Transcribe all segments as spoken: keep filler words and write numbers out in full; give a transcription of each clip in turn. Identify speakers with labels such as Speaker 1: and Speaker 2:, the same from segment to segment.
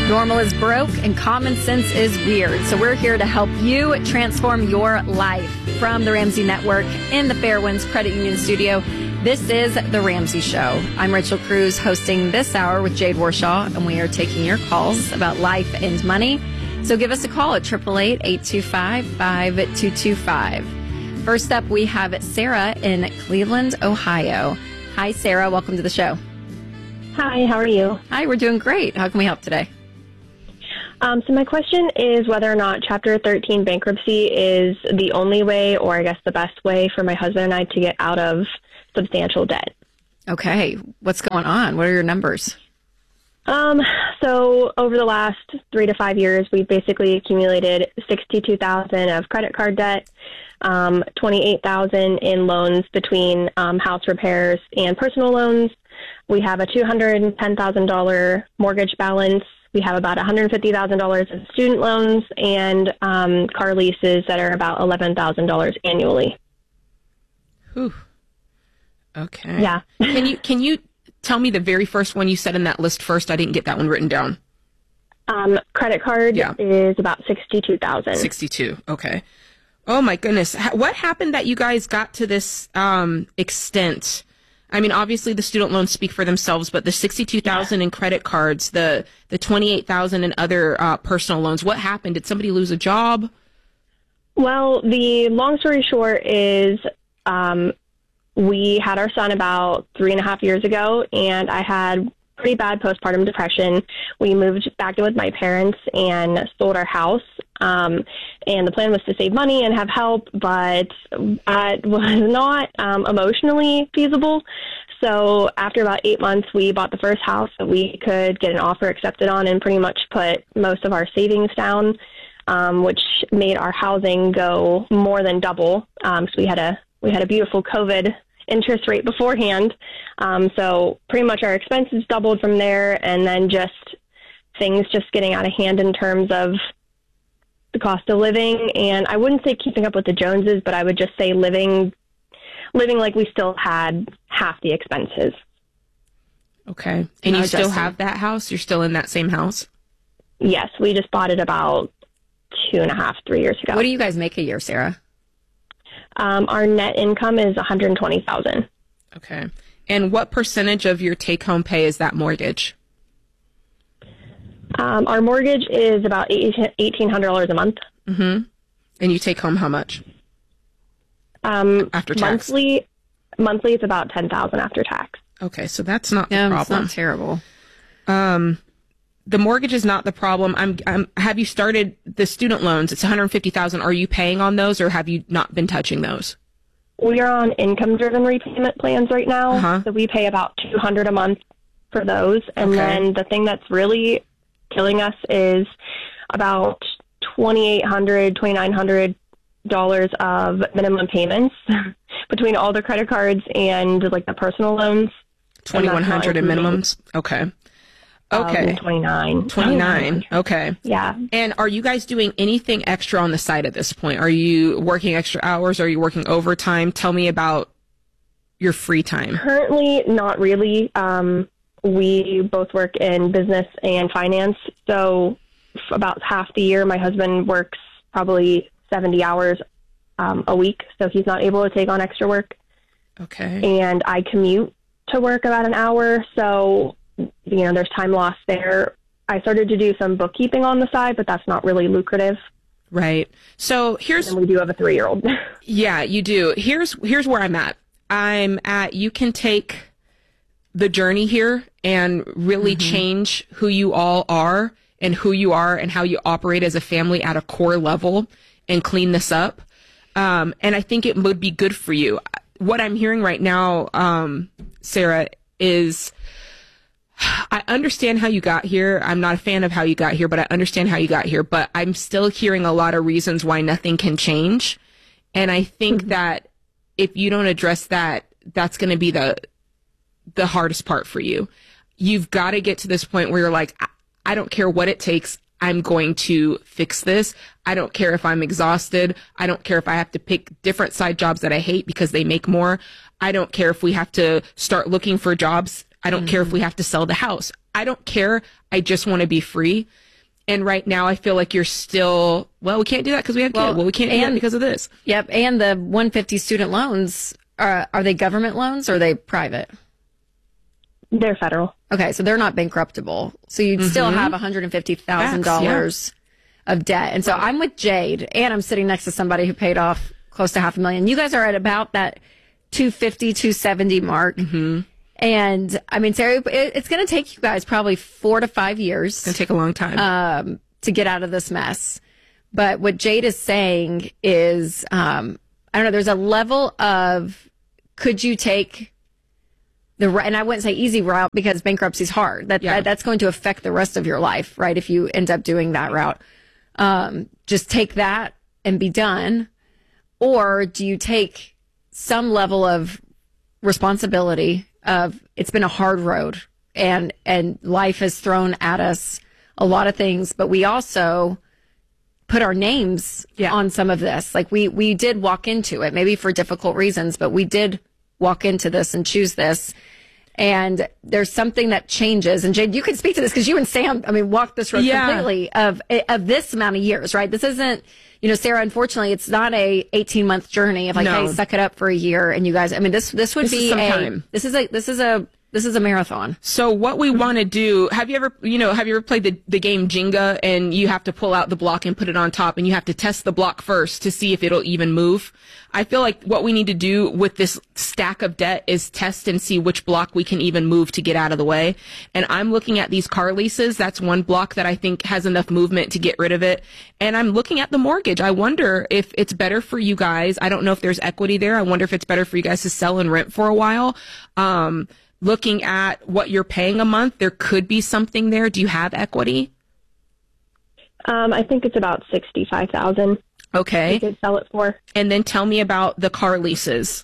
Speaker 1: Normal is broke and common sense is weird. So we're here to help you transform your life. From the Ramsey Network in the Fairwinds Credit Union studio, this is The Ramsey Show. I'm Rachel Cruz, hosting this hour with Jade Warshaw, and we are taking your calls about life and money. So give us a call at eight eight eight, eight two five, five two two five. First up, we have Sarah in Cleveland, Ohio. Hi, Sarah. Welcome to the show.
Speaker 2: Hi, how are you?
Speaker 1: Hi, we're doing great. How can we help today?
Speaker 2: Um, so my question is whether or not Chapter thirteen bankruptcy is the only way, or I guess the best way for my husband and I to get out of substantial debt.
Speaker 1: Okay. What's going on? What are your numbers?
Speaker 2: Um, so over the last three to five years, we've basically accumulated sixty-two thousand dollars of credit card debt, um, twenty-eight thousand dollars in loans between um, house repairs and personal loans. We have a two hundred ten thousand dollars mortgage balance. We have about one hundred fifty thousand dollars in student loans and um, car leases that are about eleven thousand dollars annually.
Speaker 3: Whew. Okay.
Speaker 2: Yeah.
Speaker 3: Can you can you tell me the very first one you said in that list first? I didn't get that one written down.
Speaker 2: Um, credit card
Speaker 3: Yeah.
Speaker 2: is about sixty-two thousand dollars.
Speaker 3: sixty-two. Okay. Oh my goodness. Ha- What happened that you guys got to this um, extent? I mean, obviously the student loans speak for themselves, but the sixty-two thousand in credit cards, the the twenty-eight thousand in other uh, personal loans. What happened? Did somebody lose a job?
Speaker 2: Well, the long story short is um, we had our son about three and a half years ago, and I had pretty bad postpartum depression. We moved back in with my parents and sold our house. Um, and the plan was to save money and have help, but that was not um, emotionally feasible. So after about eight months, we bought the first house that we could get an offer accepted on and pretty much put most of our savings down, um, which made our housing go more than double. Um, so we had a we had a beautiful COVID interest rate beforehand. Um, so pretty much our expenses doubled from there, and then just things just getting out of hand in terms of the cost of living. And I wouldn't say keeping up with the Joneses, but I would just say living living like we still had half the expenses.
Speaker 3: Okay. And
Speaker 1: No,
Speaker 3: you still
Speaker 1: Justin.
Speaker 3: have that house? You're still in that same house?
Speaker 2: Yes, we just bought it about two and a half, three years ago.
Speaker 1: What do you guys make a year, Sarah?
Speaker 2: Um, our net income is one hundred twenty thousand dollars.
Speaker 3: Okay. And what percentage of your take-home pay is that mortgage?
Speaker 2: Um, our mortgage is about eighteen hundred dollars a month.
Speaker 3: Mm-hmm. And you take home how much?
Speaker 2: Um,
Speaker 3: After tax?
Speaker 2: Monthly, monthly it's about ten thousand dollars after tax.
Speaker 3: Okay, so that's not
Speaker 1: Yeah,
Speaker 3: the
Speaker 1: it's
Speaker 3: problem.
Speaker 1: not terrible.
Speaker 3: Um, the mortgage is not the problem. I'm, I'm. Have you started the student loans? It's one hundred fifty thousand. Are you paying on those, or have you not been touching those?
Speaker 2: We are on income-driven repayment plans right now,
Speaker 3: Uh-huh.
Speaker 2: so we pay about two hundred dollars a month for those. And
Speaker 3: Okay.
Speaker 2: then the thing that's really killing us is about twenty-eight hundred dollars, twenty-nine hundred dollars of minimum payments between all the credit cards and like the personal loans.
Speaker 3: Twenty-one hundred in minimums. Okay. Okay.
Speaker 2: Um, twenty-nine.
Speaker 3: Twenty-nine. Okay.
Speaker 2: Yeah.
Speaker 3: And are you guys doing anything extra on the side at this point? Are you working extra hours? Are you working overtime? Tell me about your free time.
Speaker 2: Currently, not really. Um, we both work in business and finance. So f- about half the year, my husband works probably seventy hours um, a week. So he's not able to take on extra work.
Speaker 3: Okay.
Speaker 2: And I commute to work about an hour. So, you know, there's time lost there. I started to do some bookkeeping on the side, but that's not really lucrative.
Speaker 3: Right. So here's
Speaker 2: And we do have a three-year-old.
Speaker 3: Yeah, you do. Here's here's where I'm at. I'm at you can take the journey here and really change who you all are and who you are and how you operate as a family at a core level and clean this up. Um, and I think it would be good for you. What I'm hearing right now, um, Sarah, is I understand how you got here. I'm not a fan of how you got here, but I understand how you got here. But I'm still hearing a lot of reasons why nothing can change. And I think that if you don't address that, that's going to be the the hardest part for you. You've got to get to this point where you're like, I, I don't care what it takes. I'm going to fix this. I don't care if I'm exhausted. I don't care if I have to pick different side jobs that I hate because they make more. I don't care if we have to start looking for jobs. I don't mm-hmm. care if we have to sell the house. I don't care. I just want to be free. And right now I feel like you're still, well, we can't do that because we have
Speaker 1: Well,
Speaker 3: kids. Well, we can't do that because of this.
Speaker 1: Yep. And the one hundred fifty student loans, are, are they government loans or are they private?
Speaker 2: They're federal.
Speaker 1: Okay. So they're not bankruptable. So you'd
Speaker 3: Mm-hmm.
Speaker 1: still have one hundred fifty thousand dollars yeah. of debt. And so I'm with Jade, and I'm sitting next to somebody who paid off close to half a million. You guys are at about that two fifty, two seventy mark.
Speaker 3: Mm-hmm.
Speaker 1: And I mean, Sarah, it, it's going to take you guys probably four to five years.
Speaker 3: It's going to take a long time.
Speaker 1: Um, to get out of this mess. But what Jade is saying is, um, I don't know, there's a level of, could you take the, and I wouldn't say easy route because bankruptcy is hard. That,
Speaker 3: Yeah.
Speaker 1: that that's going to affect the rest of your life, right? If you end up doing that route, um, just take that and be done. Or do you take some level of responsibility of, it's been a hard road and, and life has thrown at us a lot of things, but we also put our names
Speaker 3: yeah.
Speaker 1: on some of this. Like we, we did walk into it, maybe for difficult reasons, but we did walk into this and choose this. And there's something that changes. And Jade, you can speak to this because you and Sam, I mean, walked this road
Speaker 3: Yeah.
Speaker 1: completely of, of this amount of years, right? This isn't, you know, Sarah, unfortunately, it's not a eighteen month journey of like,
Speaker 3: No.
Speaker 1: hey, suck it up for a year. And you guys, I mean, this, this would
Speaker 3: This is
Speaker 1: be
Speaker 3: some
Speaker 1: a,
Speaker 3: time.
Speaker 1: this is a, this is a, this is a marathon.
Speaker 3: So what we want to do, have you ever, you know, have you ever played the, the game Jenga and you have to pull out the block and put it on top and you have to test the block first to see if it'll even move? I feel like what we need to do with this stack of debt is test and see which block we can even move to get out of the way. And I'm looking at these car leases. That's one block that I think has enough movement to get rid of it. And I'm looking at the mortgage. I wonder if it's better for you guys. I don't know if there's equity there. I wonder if it's better for you guys to sell and rent for a while. Um, Looking at what you're paying a month, there could be something there. Do you have equity?
Speaker 2: Um, I think it's about sixty-five thousand.
Speaker 3: Okay.
Speaker 2: We could sell it for.
Speaker 3: And then tell me about the car leases.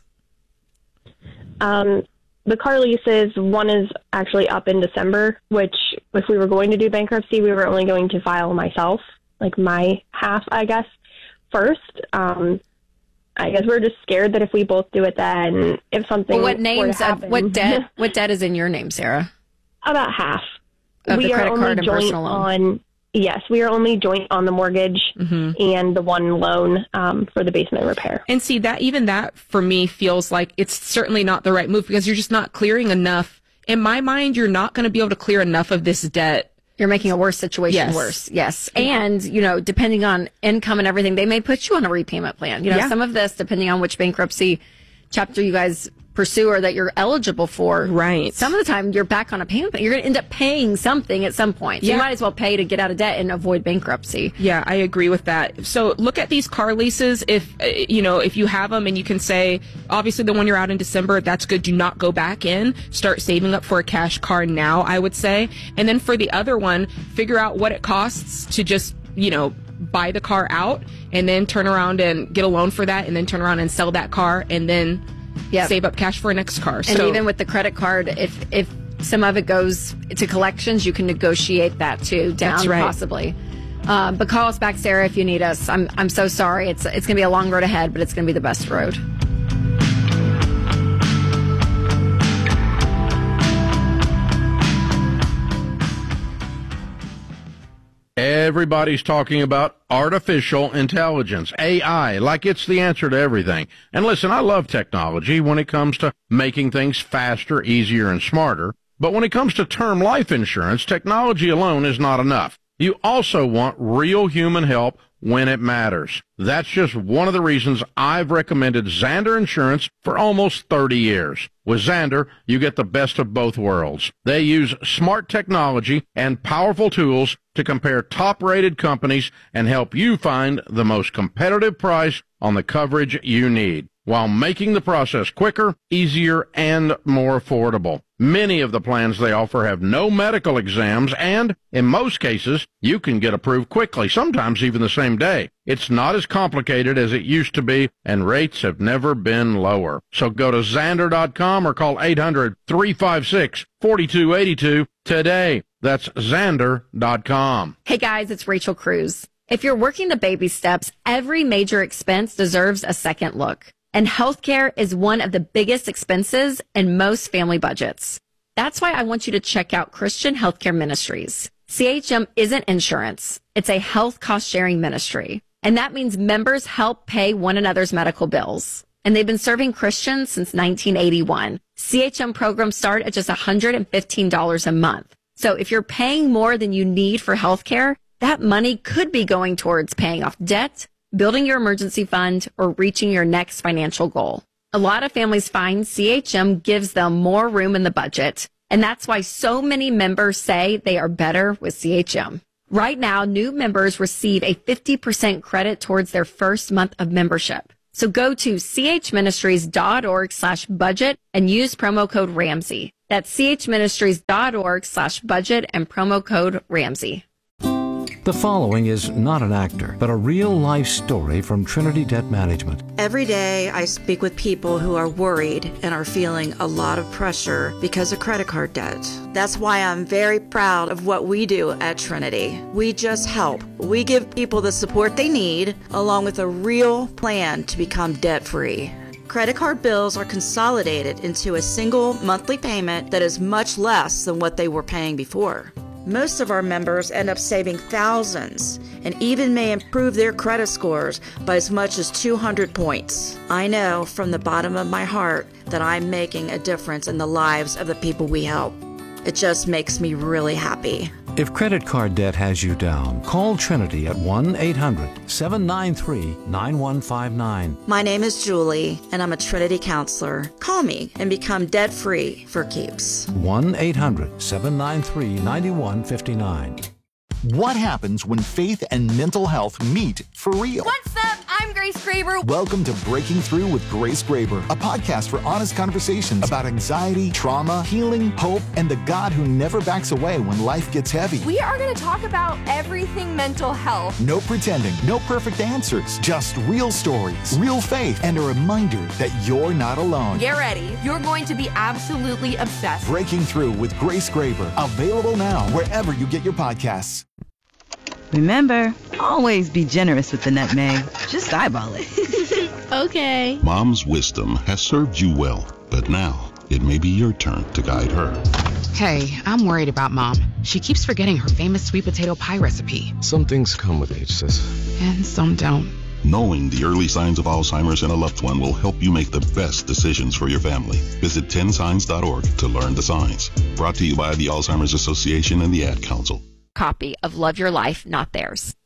Speaker 2: Um, the car leases, one is actually up in December, which if we were going to do bankruptcy, we were only going to file myself, like my half, I guess, first. Um, I guess we're just scared that if we both do it, then if something
Speaker 1: Well, what
Speaker 2: were to
Speaker 1: names, of,
Speaker 2: happen,
Speaker 1: what debt, what debt is in your name, Sarah?
Speaker 2: about half.
Speaker 1: Of
Speaker 2: we
Speaker 1: the
Speaker 2: are
Speaker 1: credit
Speaker 2: only
Speaker 1: card and
Speaker 2: joint
Speaker 1: personal loan.
Speaker 2: on. Yes, we are only joint on the mortgage
Speaker 3: Mm-hmm.
Speaker 2: and the one loan um, for the basement repair.
Speaker 3: And see, that even that for me feels like it's certainly not the right move because you're just not clearing enough. In my mind, you're not going to be able to clear enough of this debt.
Speaker 1: You're making a worse situation
Speaker 3: Yes.
Speaker 1: worse. Yes. And, you know, depending on income and everything, they may put you on a repayment plan. You know,
Speaker 3: Yeah.
Speaker 1: some of this, depending on which bankruptcy chapter you guys pursue or that you're eligible for.
Speaker 3: Right.
Speaker 1: Some of the time you're back on a payment plan. You're going to end up paying something at some point. So
Speaker 3: Yeah.
Speaker 1: you might as well pay to get out of debt and avoid bankruptcy.
Speaker 3: Yeah, I agree with that. So look at these car leases. If, uh, you know, if you have them and you can say, obviously the one you're out in December, that's good. Do not go back in. Start saving up for a cash car now, I would say. And then for the other one, figure out what it costs to just, you know, buy the car out and then turn around and get a loan for that and then turn around and sell that car and then
Speaker 1: Yep.
Speaker 3: save up cash for a next car.
Speaker 1: And
Speaker 3: so,
Speaker 1: even with the credit card, if, if some of it goes to collections, you can negotiate that too down
Speaker 3: That's right.
Speaker 1: possibly. Um, but call us back, Sarah, if you need us. I'm I'm so sorry. It's it's going to be a long road ahead, but it's going to be the best road.
Speaker 4: Everybody's talking about artificial intelligence, A I, like it's the answer to everything. And listen, I love technology when it comes to making things faster, easier, and smarter. But when it comes to term life insurance, technology alone is not enough. You also want real human help when it matters. That's just one of the reasons I've recommended Zander Insurance for almost thirty years. With Zander, you get the best of both worlds. They use smart technology and powerful tools to compare top-rated companies and help you find the most competitive price on the coverage you need, while making the process quicker, easier, and more affordable. Many of the plans they offer have no medical exams, and in most cases, you can get approved quickly, sometimes even the same day. It's not as complicated as it used to be, and rates have never been lower. So go to Zander dot com or call eight hundred, three five six, four two eight two today. That's Zander dot com.
Speaker 1: Hey guys, it's Rachel Cruz. If you're working the baby steps, every major expense deserves a second look. And healthcare is one of the biggest expenses in most family budgets. That's why I want you to check out Christian Healthcare Ministries. C H M isn't insurance. It's a health cost-sharing ministry. And that means members help pay one another's medical bills. And they've been serving Christians since nineteen eighty-one. C H M programs start at just one hundred fifteen dollars a month. So if you're paying more than you need for healthcare, that money could be going towards paying off debt, building your emergency fund, or reaching your next financial goal. A lot of families find C H M gives them more room in the budget, and that's why so many members say they are better with C H M. Right now, new members receive a fifty percent credit towards their first month of membership. So go to chministries.org slash budget and use promo code Ramsey. That's chministries.org slash budget and promo code Ramsey.
Speaker 5: The following is not an actor, but a real-life story from Trinity Debt Management.
Speaker 6: Every day I speak with people who are worried and are feeling a lot of pressure because of credit card debt. That's why I'm very proud of what we do at Trinity. We just help. We give people the support they need, along with a real plan to become debt-free. Credit card bills are consolidated into a single monthly payment that is much less than what they were paying before. Most of our members end up saving thousands and even may improve their credit scores by as much as two hundred points. I know from the bottom of my heart that I'm making a difference in the lives of the people we help. It just makes me really happy.
Speaker 5: If credit card debt has you down, call Trinity at one eight hundred seven nine three nine one five nine.
Speaker 6: My name is Julie, and I'm a Trinity counselor. Call me and become debt-free for keeps.
Speaker 5: one eight hundred seven nine three nine one five nine.
Speaker 7: What happens when faith and mental health meet for real?
Speaker 8: What's up? I'm Grace Graber.
Speaker 7: Welcome to Breaking Through with Grace Graber, a podcast for honest conversations about anxiety, trauma, healing, hope, and the God who never backs away when life gets heavy.
Speaker 8: We are going to talk about everything mental health.
Speaker 7: No pretending, no perfect answers, just real stories, real faith, and a reminder that you're not alone.
Speaker 8: Get ready. You're going to be absolutely obsessed.
Speaker 7: Breaking Through with Grace Graber, available now wherever you get your podcasts.
Speaker 9: Remember, always be generous with the nutmeg. Just eyeball it.
Speaker 10: Okay. Mom's wisdom has served you well, but now it may be your turn to guide her.
Speaker 11: Hey, I'm worried about Mom. She keeps forgetting her famous sweet potato pie recipe.
Speaker 12: Some things come with age, sis.
Speaker 11: And some don't.
Speaker 10: Knowing the early signs of Alzheimer's in a loved one will help you make the best decisions for your family. Visit ten signs dot org to learn the signs. Brought to you by the Alzheimer's Association and the Ad Council.
Speaker 1: Copy of Love Your Life, Not Theirs.